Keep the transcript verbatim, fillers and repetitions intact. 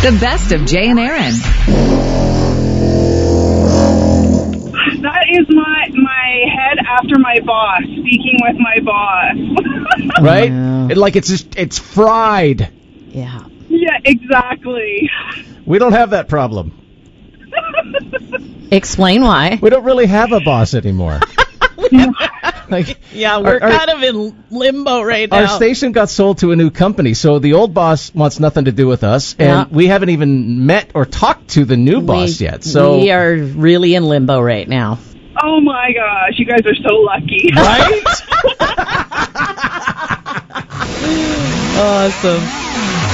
The best of Jay and Aaron. That is my my head after my boss, speaking with my boss. Right? Yeah. It, like it's just, it's fried. Yeah. Yeah, exactly. We don't have that problem. Explain why. We don't really have a boss anymore. Like, Yeah, we're our, kind of in limbo right now. our station got sold to a new company, so the old boss wants nothing to do with us, and Yeah. we haven't even met or talked to the new boss we, yet. So we are really in limbo right now. Oh my gosh, you guys are so lucky. right? Awesome.